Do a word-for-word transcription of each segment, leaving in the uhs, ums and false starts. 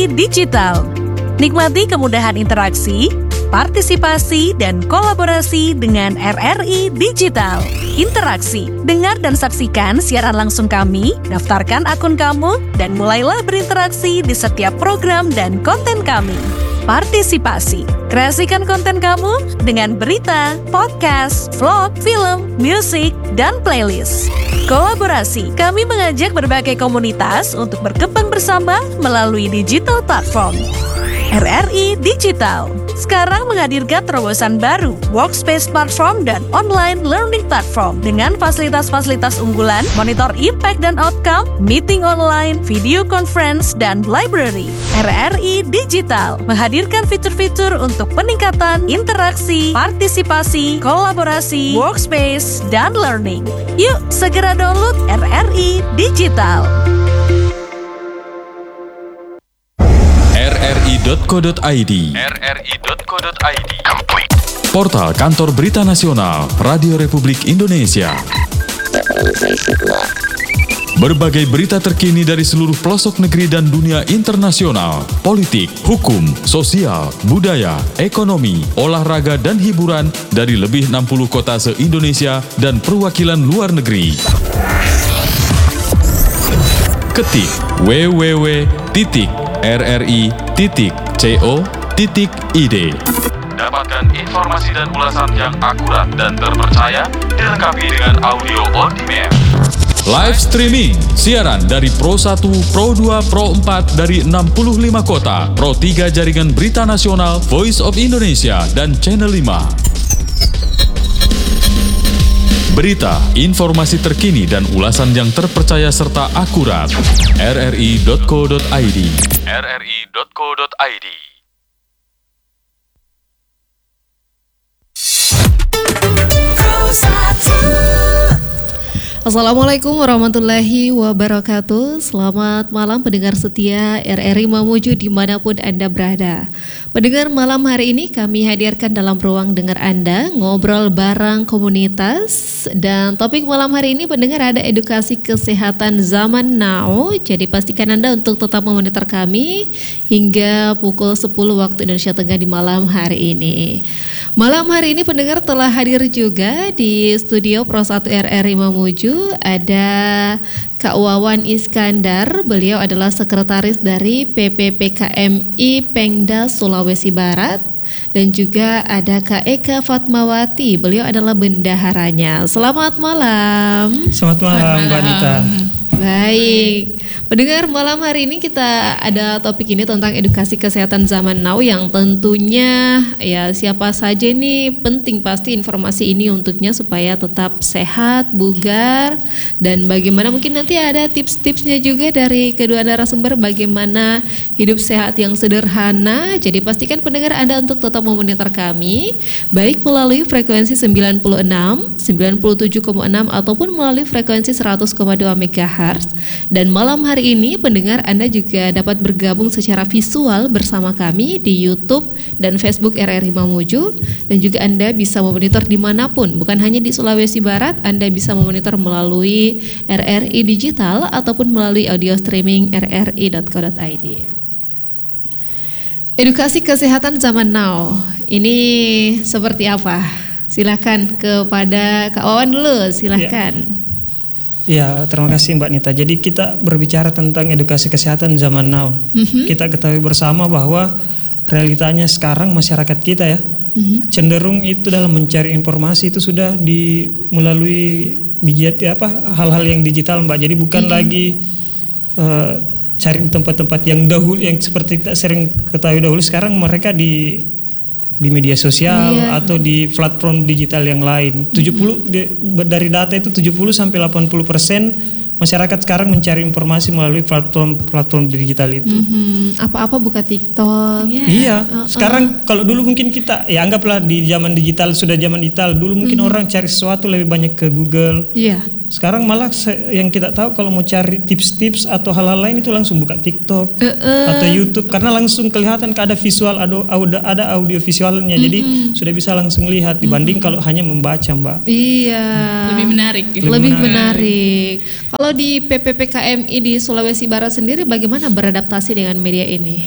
I Digital. Nikmati kemudahan interaksi, partisipasi, dan kolaborasi dengan R R I Digital. Interaksi, dengar dan saksikan siaran langsung kami, daftarkan akun kamu, dan mulailah berinteraksi di setiap program dan konten kami. Partisipasi, kreasikan konten kamu dengan berita, podcast, vlog, film, musik, dan playlist. Kolaborasi, kami mengajak berbagai komunitas untuk berkembang bersama melalui digital platform. R R I Digital sekarang menghadirkan terobosan baru, workspace platform dan online learning platform dengan fasilitas-fasilitas unggulan, monitor impact dan outcome, meeting online, video conference, dan library. R R I Digital menghadirkan fitur-fitur untuk peningkatan interaksi, partisipasi, kolaborasi, workspace, dan learning. Yuk, segera download R R I Digital. R R I dot co dot I D R R I dot co dot I D Portal Kantor Berita Nasional Radio Republik Indonesia. Berbagai berita terkini dari seluruh pelosok negeri dan dunia internasional, politik, hukum, sosial, budaya, ekonomi, olahraga, dan hiburan dari lebih enam puluh kota se-Indonesia dan perwakilan luar negeri. Ketik w w w titik r r i titik co titik i d. Dapatkan informasi dan ulasan yang akurat dan terpercaya, dilengkapi dengan audio on demand. Live streaming, siaran dari Pro satu, Pro dua, Pro empat dari enam puluh lima kota, Pro tiga Jaringan Berita Nasional, Voice of Indonesia, dan Channel lima. Berita, informasi terkini dan ulasan yang terpercaya serta akurat. R R I dot co dot I D R R I dot co dot I D Assalamualaikum warahmatullahi wabarakatuh. Selamat malam pendengar setia R R I Mamuju dimanapun Anda berada. Pendengar, malam hari ini kami hadirkan dalam ruang dengar Anda ngobrol bareng komunitas. Dan topik malam hari ini pendengar ada edukasi kesehatan zaman now. Jadi pastikan Anda untuk tetap memonitor kami hingga pukul sepuluh waktu Indonesia Tengah di malam hari ini. Malam hari ini pendengar telah hadir juga di studio Pro satu R R I Mamuju. Ada Kak Wawan Iskandar, beliau adalah sekretaris dari P P P K M I Pengda Sulawesi Barat. Dan juga ada Kak Eka Fatmawati, beliau adalah bendaharanya. Selamat malam. Selamat malam, Mbak Nita. Baik, pendengar, malam hari ini kita ada topik ini tentang edukasi kesehatan zaman now yang tentunya ya siapa saja ini penting pasti informasi ini untuknya supaya tetap sehat, bugar, dan bagaimana mungkin nanti ada tips-tipsnya juga dari kedua narasumber bagaimana hidup sehat yang sederhana. Jadi pastikan pendengar Anda untuk tetap memonitor kami baik melalui frekuensi sembilan puluh enam, sembilan puluh tujuh koma enam ataupun melalui frekuensi seratus koma dua megahertz. Dan malam hari ini pendengar Anda juga dapat bergabung secara visual bersama kami di YouTube dan Facebook R R I Mamuju. Dan juga Anda bisa memonitor dimanapun, bukan hanya di Sulawesi Barat, Anda bisa memonitor melalui R R I Digital ataupun melalui audio streaming r r i dot co dot i d. Edukasi kesehatan zaman now ini seperti apa? Silakan kepada Kak Wawan dulu, silakan. Ya. Ya, terima kasih Mbak Nita. Jadi kita berbicara tentang edukasi kesehatan zaman now. Mm-hmm. Kita ketahui bersama bahwa realitanya sekarang masyarakat kita ya, mm-hmm. cenderung itu dalam mencari informasi itu sudah di melalui digital apa hal-hal yang digital Mbak. Jadi bukan mm-hmm. lagi uh, cari tempat-tempat yang dahulu yang seperti kita sering ketahui dahulu. Sekarang mereka di di media sosial yeah. atau di platform digital yang lain. tujuh puluh mm-hmm. di, dari data itu tujuh puluh sampai delapan puluh persen masyarakat sekarang mencari informasi melalui platform-platform digital itu. Mm-hmm. Apa-apa buka TikTok. Yeah. Iya. Uh-uh. Sekarang kalau dulu mungkin kita ya anggaplah di zaman digital sudah zaman digital. Dulu mungkin mm-hmm. orang cari sesuatu lebih banyak ke Google. Iya. Yeah. Sekarang malah se- yang kita tahu kalau mau cari tips-tips atau hal-hal lain itu langsung buka TikTok Uh-uh. atau YouTube karena langsung kelihatan ada visual, ada audio, ada audio visualnya. Mm-hmm. Jadi sudah bisa langsung lihat dibanding mm-hmm. kalau hanya membaca, Mbak. Iya. Lebih menarik. Gitu. Lebih, Lebih menarik. menarik. Kalau di P P P K M I di Sulawesi Barat sendiri bagaimana beradaptasi dengan media ini?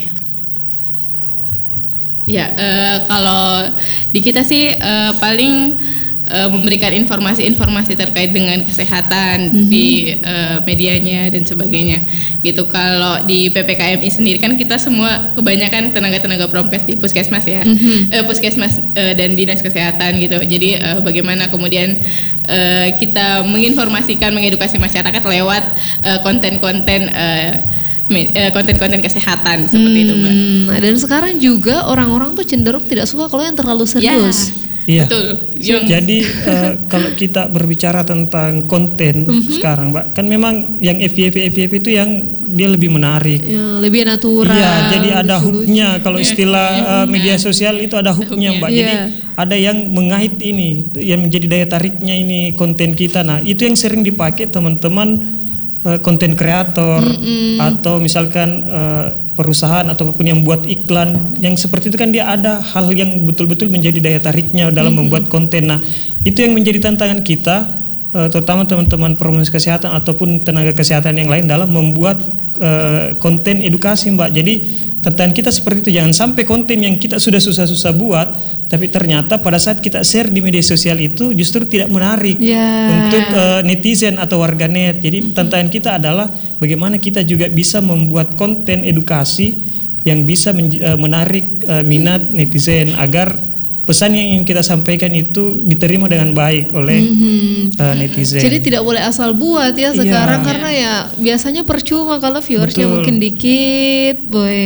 Ya, uh, kalau di kita sih uh, paling uh, memberikan informasi-informasi terkait dengan kesehatan mm-hmm. di uh, medianya dan sebagainya. Gitu. Kalau di P P K M I sendiri kan kita semua kebanyakan tenaga-tenaga promkes di puskesmas ya, mm-hmm. uh, puskesmas uh, dan dinas kesehatan gitu. Jadi uh, bagaimana kemudian uh, kita menginformasikan, mengedukasi masyarakat lewat uh, konten-konten uh, konten-konten kesehatan seperti hmm, itu, Mbak. Dan sekarang juga orang-orang tuh cenderung tidak suka kalau yang terlalu serius. Iya. Betul. Yang... Jadi uh, kalau kita berbicara tentang konten mm-hmm. sekarang, Mbak, kan memang yang F Y P F Y P itu yang dia lebih menarik. Ya, lebih natural. Iya, jadi ada hooknya. Kalau istilah uh, media sosial itu ada hooknya, Mbak. Yeah. Jadi ada yang mengait ini, yang menjadi daya tariknya ini konten kita. Nah, itu yang sering dipakai teman-teman konten kreator mm-hmm. atau misalkan uh, perusahaan atau apapun yang buat iklan yang seperti itu kan dia ada hal yang betul-betul menjadi daya tariknya dalam mm-hmm. membuat konten. Nah, itu yang menjadi tantangan kita uh, terutama teman-teman promosi kesehatan ataupun tenaga kesehatan yang lain dalam membuat uh, konten edukasi, Mbak. Jadi tantangan kita seperti itu, jangan sampai konten yang kita sudah susah-susah buat tapi ternyata pada saat kita share di media sosial itu justru tidak menarik yeah. untuk uh, netizen atau warganet. Jadi mm-hmm. tantangan kita adalah bagaimana kita juga bisa membuat konten edukasi yang bisa men- uh, menarik uh, minat netizen agar pesan yang ingin kita sampaikan itu diterima dengan baik oleh mm-hmm. uh, netizen. Jadi tidak boleh asal buat ya sekarang yeah. karena ya biasanya percuma kalau viewersnya Betul. mungkin dikit, boy.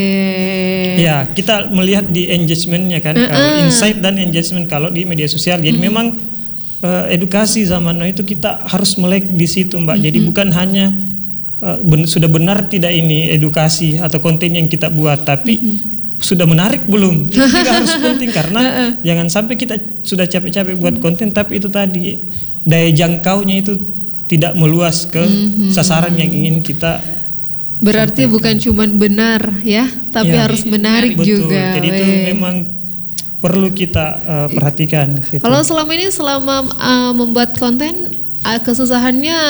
Ya, kita melihat di engagementnya kan, uh-uh. kalau insight dan engagement kalau di media sosial. Jadi mm-hmm. memang uh, edukasi zaman now itu kita harus melek di situ, Mbak. Mm-hmm. Jadi bukan hanya uh, ben- sudah benar tidak ini edukasi atau konten yang kita buat, tapi mm-hmm. sudah menarik belum? Itu juga harus penting karena jangan sampai kita sudah capek-capek buat konten tapi itu tadi daya jangkaunya itu tidak meluas ke mm-hmm. sasaran yang ingin kita berarti sampaikan. Bukan cuma benar ya, tapi ya, harus menarik betul. juga. Jadi itu memang perlu kita uh, perhatikan. Gitu. Kalau selama ini selama uh, membuat konten uh, kesusahannya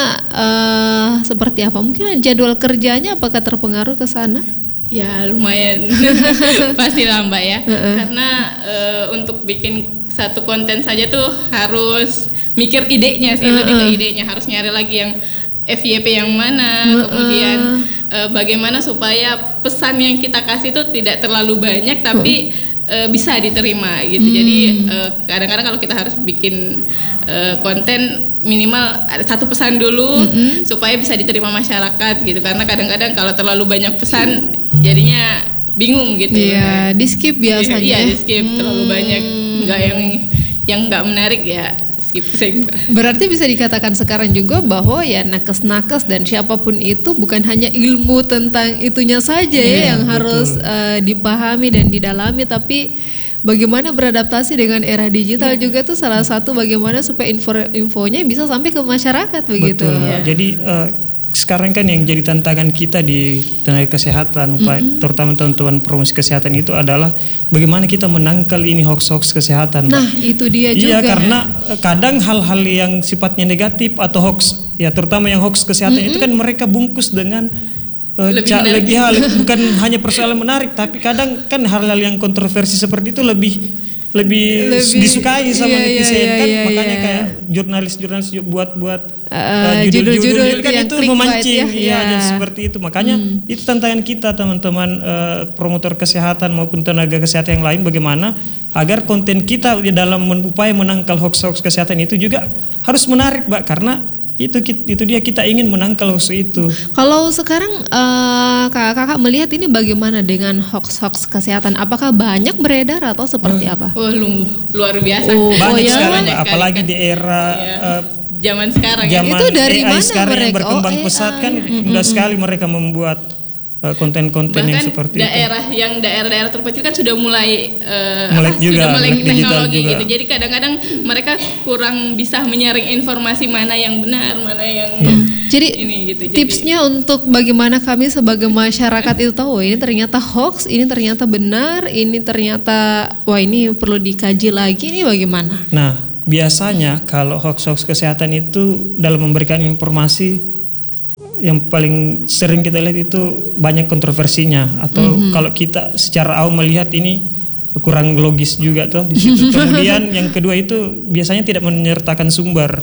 uh, seperti apa? Mungkin jadwal kerjanya apakah terpengaruh ke sana? Ya lumayan pastilah, Mbak ya. Uh-uh. Karena uh, untuk bikin satu konten saja tuh harus mikir idenya sih, uh-uh. lebih ke idenya, harus nyari lagi yang F Y P yang mana, uh-uh. kemudian uh, bagaimana supaya pesan yang kita kasih tuh tidak terlalu banyak tapi uh. uh, bisa diterima gitu. Hmm. Jadi uh, kadang-kadang kalau kita harus bikin uh, konten minimal ada satu pesan dulu mm-hmm. supaya bisa diterima masyarakat gitu, karena kadang-kadang kalau terlalu banyak pesan jadinya bingung gitu. Iya, di skip biasanya. Iya, di skip hmm. terlalu banyak nggak yang yang nggak menarik ya skip saja. Berarti bisa dikatakan sekarang juga bahwa ya nakes-nakes dan siapapun itu bukan hanya ilmu tentang itunya saja ya, ya yang betul. harus uh, dipahami dan didalami, tapi bagaimana beradaptasi dengan era digital ya. juga tuh salah satu bagaimana supaya info-infonya bisa sampai ke masyarakat begitu. Betul, ya. Jadi uh, sekarang kan yang jadi tantangan kita di tenaga kesehatan, mm-hmm. terutama teman-teman promosi kesehatan itu adalah bagaimana kita menangkal ini hoax-hoax kesehatan. Nah, Pak. Itu dia juga. Iya, karena kadang hal-hal yang sifatnya negatif atau hoax, ya terutama yang hoax kesehatan mm-hmm. itu kan mereka bungkus dengan uh, lebih, ca- lebih hal, bukan hanya persoalan menarik, tapi kadang kan hal-hal yang kontroversi seperti itu lebih lebih, lebih disukai sama iya, netizen iya, kan, iya, makanya iya. kayak jurnalis-jurnalis buat-buat Uh, uh, judul-judul kan itu memancing ya, ya, ya. seperti itu. Makanya hmm. itu tantangan kita teman-teman uh, promotor kesehatan maupun tenaga kesehatan yang lain, bagaimana agar konten kita dalam upaya menangkal hoax-hoax kesehatan itu juga harus menarik, Mbak, karena itu itu dia kita ingin menangkal hoax itu. Kalau sekarang uh, kakak-kakak melihat ini bagaimana dengan hoax-hoax kesehatan? Apakah banyak beredar atau seperti uh. apa? Oh, lu, luar biasa. Oh, banyak oh, ya? sekarang, banyak apalagi sekali, di era iya. uh, zaman sekarang zaman ya. Itu dari A I mana sekarang mereka? yang berkembang oh, pesat kan mm-hmm. mudah sekali mereka membuat uh, konten-konten yang bahkan seperti daerah itu. yang daerah-daerah terpencil kan sudah mulai uh, Melek apa, juga, sudah melek melek digital teknologi juga. gitu. Jadi kadang-kadang mereka kurang bisa menyaring informasi mana yang benar, mana yang Hmm. Jadi ini gitu. Jadi, tipsnya untuk bagaimana kami sebagai masyarakat itu tahu oh, ini ternyata hoax, ini ternyata benar, ini ternyata wah ini perlu dikaji lagi, ini bagaimana? Nah, biasanya kalau hoax-hoax kesehatan itu dalam memberikan informasi yang paling sering kita lihat itu banyak kontroversinya atau mm-hmm. kalau kita secara awam melihat ini kurang logis juga tuh di situ. Kemudian yang kedua itu biasanya tidak menyertakan sumber.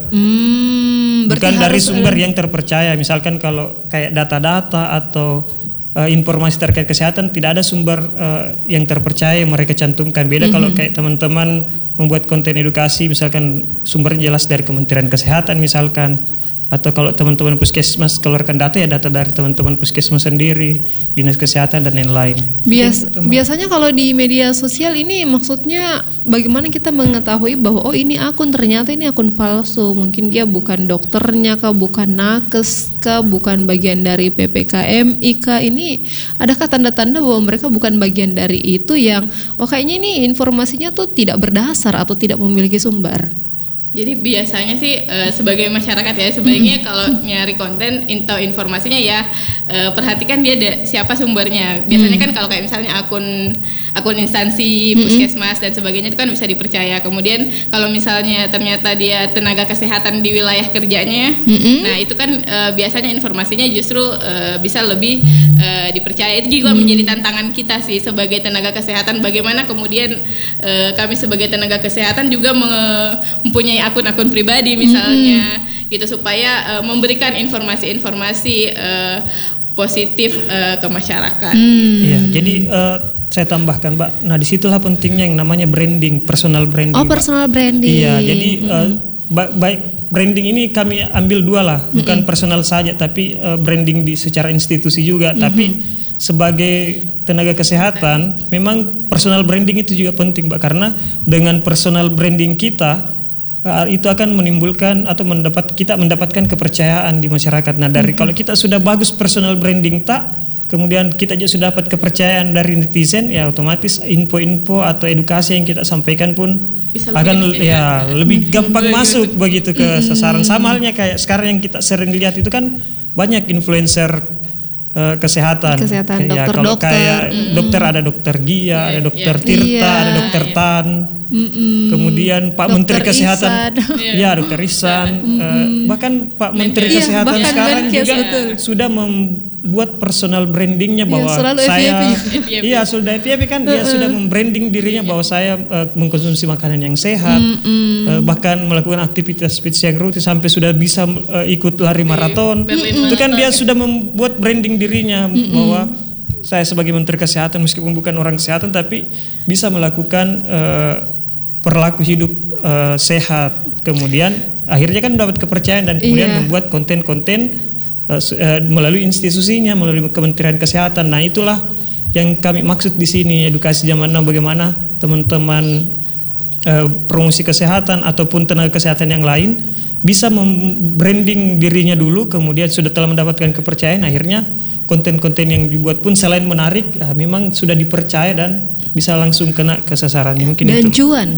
Hmm, Bukan dari harus sumber ada. yang terpercaya. Misalkan kalau kayak data-data atau uh, informasi terkait kesehatan tidak ada sumber uh, yang terpercaya yang mereka cantumkan. Beda mm-hmm. kalau kayak teman-teman membuat konten edukasi misalkan sumbernya jelas dari Kementerian Kesehatan misalkan. Atau kalau teman-teman puskesmas keluarkan data ya data dari teman-teman puskesmas sendiri, dinas kesehatan dan lain-lain. Bias, gitu, biasanya kalau di media sosial ini maksudnya bagaimana kita mengetahui bahwa oh ini akun ternyata ini akun palsu, mungkin dia bukan dokternya kah, bukan nakes kah, bukan bagian dari P P K M I kah, ini adakah tanda-tanda bahwa mereka bukan bagian dari itu yang oh kayaknya ini informasinya tuh tidak berdasar atau tidak memiliki sumber? Jadi biasanya sih uh, sebagai masyarakat ya sebaiknya kalau nyari konten atau informasinya ya uh, perhatikan dia da- siapa sumbernya. Biasanya kan kalau kayak misalnya akun akun instansi puskesmas dan sebagainya itu kan bisa dipercaya. Kemudian kalau misalnya ternyata dia tenaga kesehatan di wilayah kerjanya, nah itu kan uh, biasanya informasinya justru uh, bisa lebih uh, dipercaya. Itu juga menjadi tantangan kita sih sebagai tenaga kesehatan. Bagaimana kemudian uh, kami sebagai tenaga kesehatan juga me- mempunyai akun-akun pribadi misalnya mm-hmm. gitu supaya uh, memberikan informasi-informasi uh, positif uh, ke masyarakat. Hmm. Iya, jadi uh, saya tambahkan, Mbak. Nah, disitulah pentingnya yang namanya branding, personal branding. Oh, Mbak. personal branding. Iya, jadi uh, ba- baik branding ini kami ambil dua lah, bukan mm-hmm. personal saja, tapi uh, branding di secara institusi juga. Mm-hmm. Tapi sebagai tenaga kesehatan, memang personal branding itu juga penting, Mbak, karena dengan personal branding kita itu akan menimbulkan atau mendapat kita mendapatkan kepercayaan di masyarakat. Nah, dari mm-hmm. kalau kita sudah bagus personal branding tak, kemudian kita juga sudah dapat kepercayaan dari netizen, ya otomatis info-info atau edukasi yang kita sampaikan pun bisa akan lebih ya lebih gampang masuk begitu ke sasaran. Sama halnya kayak sekarang yang kita sering lihat itu kan banyak influencer uh, kesehatan. Kesehatan, ya, dokter-dokter. kalau kayak mm. dokter ada dokter Gia, yeah, ada dokter yeah. Tirta, yeah. ada dokter Yeah. Tan. Mm-mm. Kemudian Pak Dokter Menteri Kesehatan, Isan. ya Dokter Isan, uh, bahkan Pak Menteri Iya, Kesehatan bahkan sekarang Menkes, juga betul. sudah membuat personal brandingnya bahwa selalu saya, F Y P. iya sudah F Y P kan dia sudah membranding dirinya bahwa saya uh, mengkonsumsi makanan yang sehat, uh, bahkan melakukan aktivitas seperti yang rutin sampai sudah bisa uh, ikut lari maraton. Itu kan dia sudah membuat branding dirinya bahwa saya sebagai Menteri Kesehatan meskipun bukan orang kesehatan tapi bisa melakukan uh, perilaku hidup uh, sehat, kemudian akhirnya kan mendapat kepercayaan dan kemudian iya. membuat konten-konten uh, uh, melalui institusinya, melalui Kementerian Kesehatan. Nah, itulah yang kami maksud di sini, edukasi zaman now, bagaimana teman-teman uh, promosi kesehatan ataupun tenaga kesehatan yang lain bisa membranding dirinya dulu, kemudian sudah telah mendapatkan kepercayaan, akhirnya konten-konten yang dibuat pun selain menarik, ya memang sudah dipercaya dan bisa langsung kena ke sasarannya, mungkin dan itu. cuan.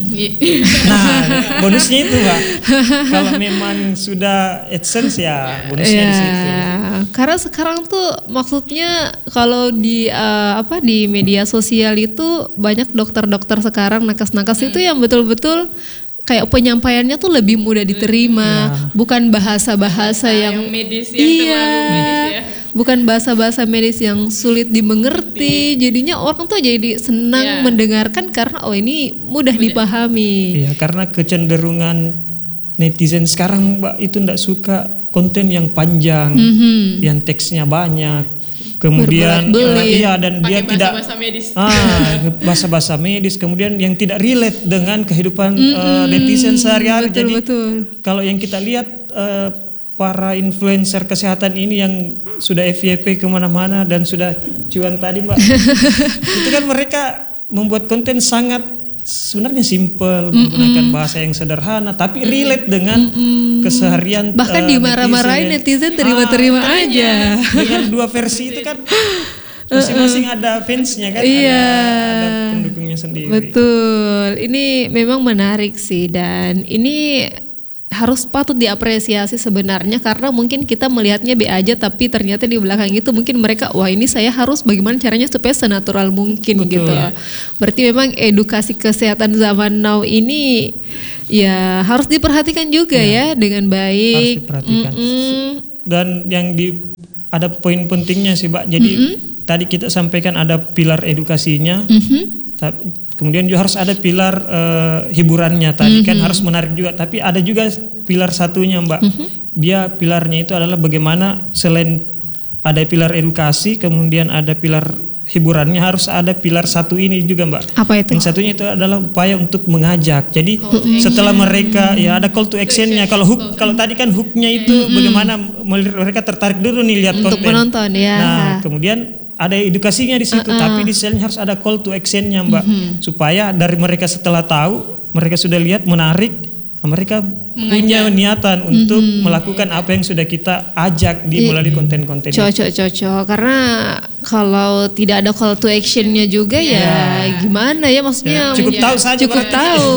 Nah, bonusnya itu, Pak. Kalau memang sudah AdSense ya bonusnya ya, di situ. Karena sekarang tuh maksudnya kalau di uh, apa di media sosial itu banyak dokter-dokter sekarang nakes-nakes hmm. itu yang betul-betul kayak penyampaiannya tuh lebih mudah diterima, ya. bukan bahasa-bahasa yang, yang medis yang iya, terlalu medis ya. Bukan bahasa-bahasa medis yang sulit dimengerti. Jadinya orang tuh jadi senang ya. mendengarkan karena oh ini mudah, mudah. dipahami. Iya, karena kecenderungan netizen sekarang, Mbak, itu enggak suka konten yang panjang, mm-hmm. yang teksnya banyak. Kemudian uh, iya dan dia bahasa, tidak bahasa medis. ah bahasa-bahasa medis, kemudian yang tidak relate dengan kehidupan mm-hmm. uh, netizen sehari-hari. Betul, Jadi betul. kalau yang kita lihat uh, para influencer kesehatan ini yang sudah F Y P kemana-mana dan sudah cuan tadi, Mbak, itu kan mereka membuat konten sangat sebenarnya simple, mm-mm. menggunakan bahasa yang sederhana tapi relate dengan mm-mm. keseharian. Bahkan uh, dimarah-marahin netizen, netizen terima-terima ah, aja. Dengan dua versi itu kan masing-masing ada fansnya kan, Iya. ada, ada pendukungnya sendiri. Betul. Ini memang menarik sih, dan ini harus patut diapresiasi sebenarnya, karena mungkin kita melihatnya B aja tapi ternyata di belakang itu mungkin mereka, wah ini saya harus bagaimana caranya supaya senatural mungkin. Betul. Gitu. Berarti memang edukasi kesehatan zaman now ini ya harus diperhatikan juga ya, ya dengan baik. Harus diperhatikan. Mm-mm. Dan yang di ada poin pentingnya sih, Mbak. Jadi Mm-hmm. tadi kita sampaikan ada pilar edukasinya, Mm-hmm. ta- kemudian juga harus ada pilar uh, hiburannya. Tadi Mm-hmm. kan harus menarik juga, tapi ada juga pilar satunya, Mbak. Mm-hmm. Dia pilarnya itu adalah bagaimana selain ada pilar edukasi, kemudian ada pilar hiburannya, harus ada pilar satu ini juga, Mbak. Apa itu? Yang satunya itu adalah upaya untuk mengajak. Jadi setelah mereka ya ada call to action-nya. Kalau hook, kalau tadi kan hook-nya itu mm-hmm. bagaimana mereka tertarik dulu nih lihat Untuk konten. menonton ya. Nah, kemudian ada edukasinya di situ, uh-uh. tapi di sini harus ada call to action-nya, Mbak. Mm-hmm. Supaya dari mereka setelah tahu, mereka sudah lihat menarik, mereka mengajak. Punya niatan untuk mm-hmm. melakukan apa yang sudah kita ajak di melalui konten-konten. Cocok-cocok, karena kalau tidak ada call to actionnya juga ya, ya gimana ya, maksudnya ya, cukup ya. tahu saja. Cukup Pak. tahu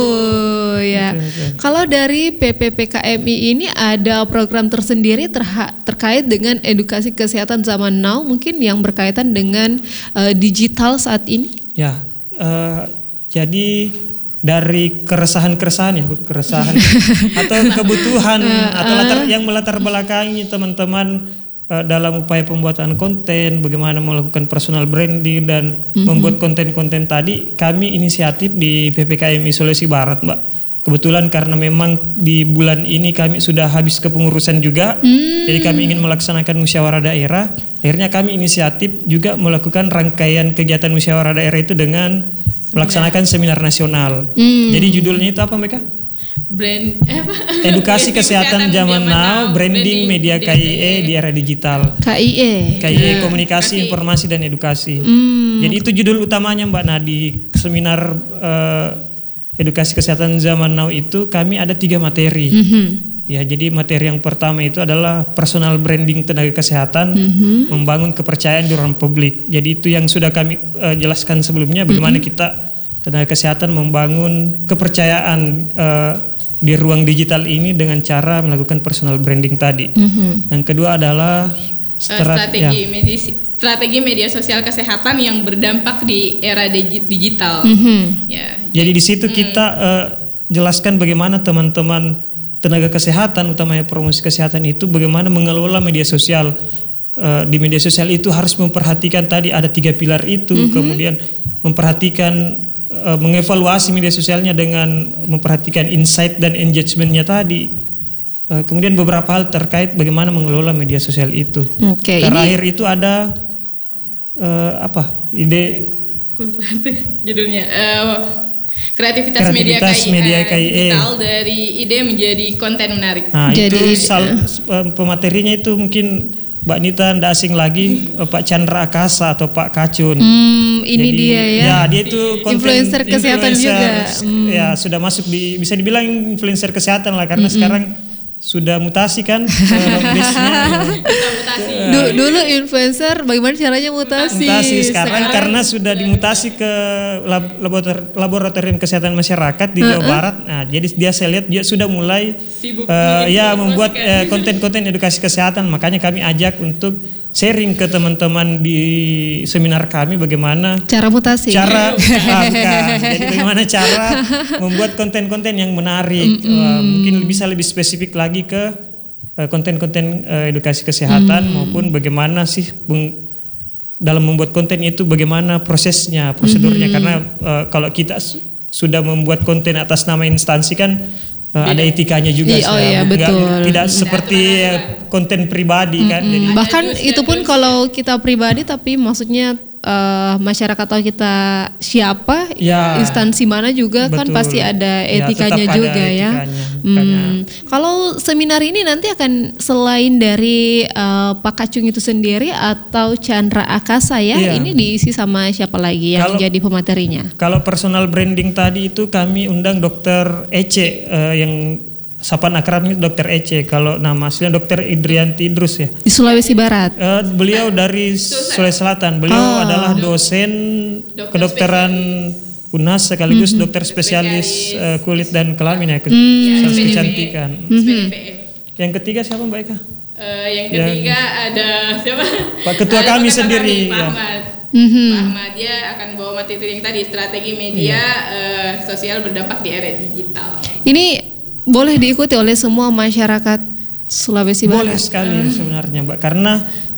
ya. Betul, betul. Kalau dari P P P K M I ini ada program tersendiri terha- terkait dengan edukasi kesehatan zaman now, mungkin yang berkaitan dengan uh, digital saat ini? Ya, uh, jadi dari keresahan-keresahan ya, keresahan atau kebutuhan atau latar yang melatar belakangi teman-teman uh, dalam upaya pembuatan konten, bagaimana melakukan personal branding dan mm-hmm. membuat konten-konten tadi, kami inisiatif di P P K M I Sulawesi Barat, Mbak. Kebetulan karena memang di bulan ini kami sudah habis kepengurusan juga, mm. jadi kami ingin melaksanakan musyawarah daerah. Akhirnya kami inisiatif juga melakukan rangkaian kegiatan musyawarah daerah itu dengan melaksanakan seminar nasional. Hmm. Jadi judulnya itu apa mereka? Brand eh apa? Edukasi Kesehatan Zaman Now, Branding Media K I E di Era Digital. K I E. K I E ya. Komunikasi, Kasih. Informasi dan Edukasi. Hmm. Jadi itu judul utamanya, Mbak. Nah, di seminar uh, Edukasi Kesehatan Zaman Now itu kami ada tiga materi. Mm-hmm. Ya, jadi materi yang pertama itu adalah personal branding tenaga kesehatan, mm-hmm. membangun kepercayaan di ruang publik. Jadi itu yang sudah kami uh, jelaskan sebelumnya, bagaimana mm-hmm. kita tenaga kesehatan membangun kepercayaan uh, di ruang digital ini dengan cara melakukan personal branding tadi. Mm-hmm. Yang kedua adalah strat- strategi ya. medis, strategi media sosial kesehatan yang berdampak di era digi- digital. Mm-hmm. Ya. Jadi di situ mm. kita uh, jelaskan bagaimana teman-teman tenaga kesehatan, utamanya promosi kesehatan itu bagaimana mengelola media sosial. Uh, di media sosial itu harus memperhatikan tadi ada tiga pilar itu, mm-hmm. kemudian memperhatikan, uh, mengevaluasi media sosialnya dengan memperhatikan insight dan engagementnya tadi. Uh, kemudian beberapa hal terkait bagaimana mengelola media sosial itu. Okay, Terakhir ini... itu ada uh, apa ide? Judulnya. Uh, Kreativitas, Kreativitas media, media K I E digital dari ide menjadi konten menarik. Nah, Jadi, itu sal, pematerinya itu mungkin Mbak Nita tidak asing lagi, Pak Chandra Akasa atau Pak Kacun. Hmm, ini Jadi, dia ya. Ya, dia itu konten influencer kesehatan influencer, juga. Hmm. Ya, sudah masuk di, bisa dibilang influencer kesehatan lah, karena mm-hmm. sekarang sudah mutasi kan base-nya. Du- dulu influencer bagaimana caranya mutasi? Mutasi sekarang, sekarang karena sudah dimutasi ke lab- laborator- laboratorium kesehatan masyarakat di uh-uh. Jawa Barat. Nah, jadi dia saya lihat dia sudah mulai uh, ya membuat uh, konten-konten edukasi kesehatan. Makanya kami ajak untuk sharing ke teman-teman di seminar kami bagaimana cara mutasi. Cara ah, bukan. Jadi bagaimana cara membuat konten-konten yang menarik. Mm-hmm. Uh, mungkin bisa lebih spesifik lagi ke uh, konten-konten uh, edukasi kesehatan mm. maupun bagaimana sih bung, dalam membuat konten itu bagaimana prosesnya, prosedurnya. Mm-hmm. Karena uh, kalau kita su- sudah membuat konten atas nama instansi kan Uh, ada etikanya juga, I, oh iya, betul. Tidak seperti konten pribadi mm-hmm. kan. Jadi, bahkan itu pun kalau kita pribadi, tapi maksudnya uh, masyarakat tahu kita siapa, ya, instansi mana juga betul. Kan pasti ada etikanya ya, juga ada ya. Etikanya. Hmm. Kalau seminar ini nanti akan selain dari uh, Pak Kacung itu sendiri atau Chandra Akasa ya, ya. Ini diisi sama siapa lagi yang kalau, jadi pematerinya? Kalau personal branding tadi itu kami undang Dokter Ece uh, yang sapaan akrabnya dokter Ece, kalau nama aslinya dokter Idrianti Idrus ya. Di Sulawesi Barat. Uh, beliau dari Sulawesi Selatan. Beliau Oh. adalah dosen Dokter kedokteran U N A S sekaligus Mhm. dokter spesialis uh, kulit dan kelamin ya, Hmm. spesialis S P D V E. kecantikan. S P D V E. Yang ketiga siapa Mbak Eka? Eh, yang ketiga ada siapa? Pak Ketua Ada kami Pak Ketua sendiri, kami, Pak ya. Ahmad. Mhm. Pak Ahmad dia akan bawa materi yang tadi strategi media eh, sosial berdampak di era digital. Ini boleh diikuti oleh semua masyarakat Sulawesi Barat. Boleh sekali sebenarnya Mbak, karena